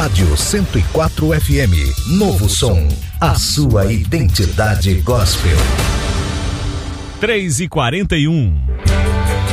Rádio 104 FM, Novo Som, a sua identidade gospel. 3h41.